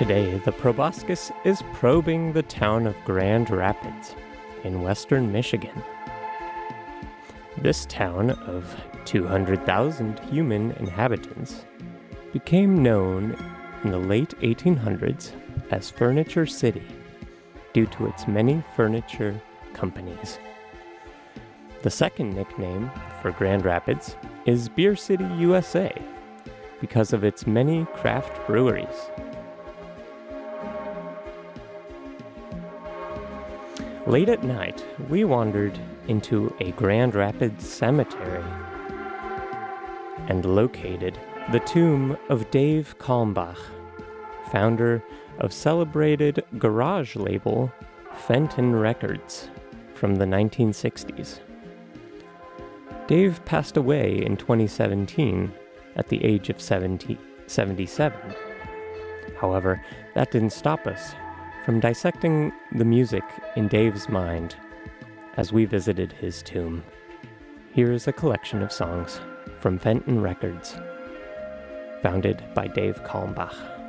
Today, the proboscis is probing the town of Grand Rapids in western Michigan. This town of 200,000 human inhabitants became known in the late 1800s as Furniture City due to its many furniture companies. The second nickname for Grand Rapids is Beer City, USA, because of its many craft breweries. Late at night, we wandered into a Grand Rapids cemetery and located the tomb of Dave Kalmbach, founder of celebrated garage label Fenton Records from the 1960s. Dave passed away in 2017 at the age of 77. However, that didn't stop us from dissecting the music in Dave's mind as we visited his tomb. Here is a collection of songs from Fenton Records, founded by Dave Kalmbach.